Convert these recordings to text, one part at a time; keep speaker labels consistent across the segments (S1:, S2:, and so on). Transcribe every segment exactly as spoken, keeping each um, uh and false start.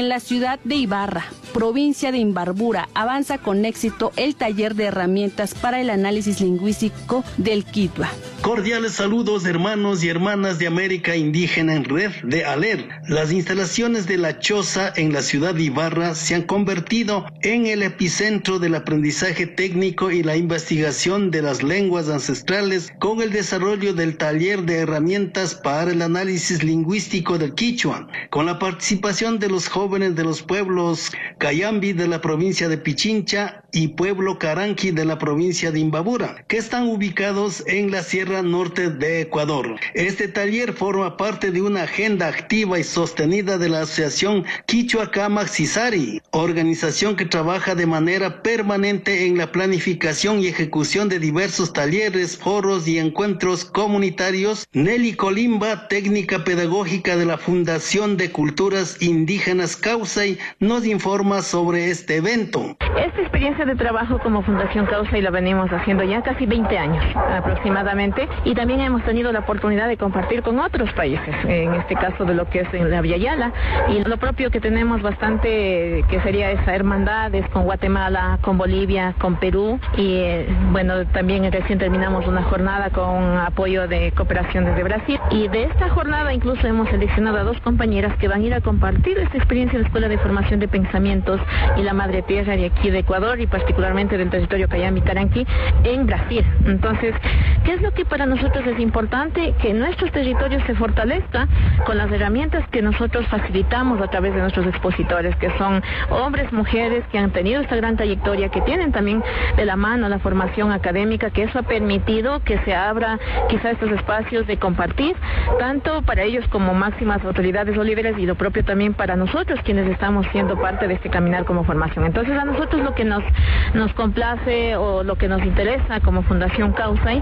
S1: En la ciudad de Ibarra, provincia de Imbabura, avanza con éxito el taller de herramientas para el análisis lingüístico del Quechua.
S2: Cordiales saludos, hermanos y hermanas de América Indígena en Red de ALER. Las instalaciones de La Choza en la ciudad de Ibarra se han convertido en el epicentro del aprendizaje técnico y la investigación de las lenguas ancestrales con el desarrollo del taller de herramientas para el análisis lingüístico del Quechua, con la participación de los jóvenes de los pueblos Cayambi de la provincia de Pichincha y pueblo Caranqui de la provincia de Imbabura, que están ubicados en la Sierra Norte de Ecuador. Este taller forma parte de una agenda activa y sostenida de la Asociación Quichua Camac Cisari, organización que trabaja de manera permanente en la planificación y ejecución de diversos talleres, foros y encuentros comunitarios. Nelly Colimba, técnica pedagógica de la Fundación de Culturas Indígenas Causay, nos informa sobre este evento.
S3: Esta experiencia de trabajo como Fundación Causay la venimos haciendo ya casi veinte años aproximadamente, y también hemos tenido la oportunidad de compartir con otros países, en este caso de lo que es en la Via Yala, y lo propio que tenemos bastante, que sería esa hermandades con Guatemala, con Bolivia, con Perú, y eh, bueno, también recién terminamos una jornada con apoyo de cooperación desde Brasil, y de esta jornada incluso hemos seleccionado a dos compañeras que van a ir a compartir esta experiencia en la Escuela de Formación de Pensamientos y la Madre Tierra de aquí de Ecuador, y particularmente del territorio Cayambi Caranqui en Brasil. Entonces, ¿qué es lo que para nosotros es importante? Que nuestros territorios se fortalezcan con las herramientas que nosotros facilitamos a través de nuestros expositores, que son hombres, mujeres que han tenido esta gran trayectoria, que tienen también de la mano la formación académica, que eso ha permitido que se abra quizá estos espacios de compartir, tanto para ellos como máximas autoridades o líderes, y lo propio también para nosotros quienes estamos siendo parte de este caminar como formación. Entonces, a nosotros lo que nos, nos complace o lo que nos interesa como Fundación Causay,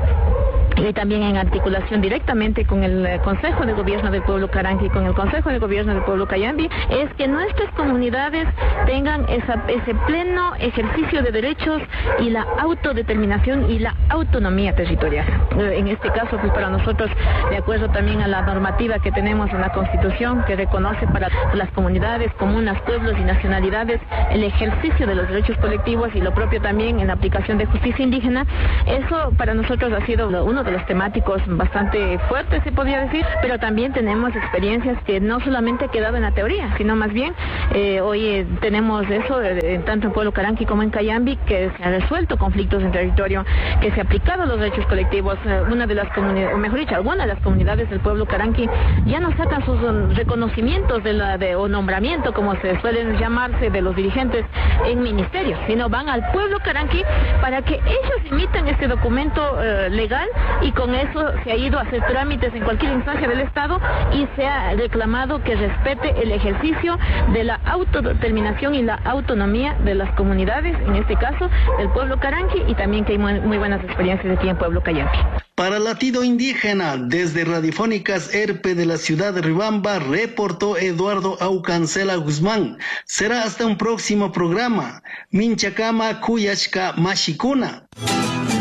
S3: y también en articulación directamente con el Consejo de Gobierno del Pueblo Caranqui y con el Consejo de Gobierno del Pueblo Cayambi, es que nuestras comunidades tengan esa, ese pleno ejercicio de derechos y la autodeterminación y la autonomía territorial. En este caso, pues para nosotros, de acuerdo también a la normativa que tenemos en la Constitución, que reconoce para las comunidades, comunas, pueblos y nacionalidades el ejercicio de los derechos colectivos, y lo propio también en la aplicación de justicia indígena, eso para nosotros ha sido uno de los temáticos bastante fuertes, se podría decir, pero también tenemos experiencias que no solamente ha quedado en la teoría, sino más bien eh, hoy eh, tenemos eso, eh, tanto en Pueblo Caranqui como en Cayambi, que se han resuelto conflictos en territorio, que se ha aplicado los derechos colectivos. Eh, una de las comunidades, o mejor dicho, algunas de las comunidades del Pueblo Caranqui ya no sacan sus um, reconocimientos de la, de, o nombramiento, como se suelen llamarse, de los dirigentes en ministerios, sino van al Pueblo Caranqui para que ellos imitan este documento eh, legal, y con eso se ha ido a hacer trámites en cualquier instancia del Estado y se ha reclamado que respete el ejercicio de la autodeterminación y la autonomía de las comunidades, en este caso del Pueblo Caranqui, y también que hay muy, muy buenas experiencias aquí en Pueblo Cayambi.
S2: Para Latido Indígena, desde Radiofónicas Herpe de la ciudad de Riobamba, reportó Eduardo Aucancela Guzmán. Será hasta un próximo programa. Minchacama Cuyachca Mashicuna.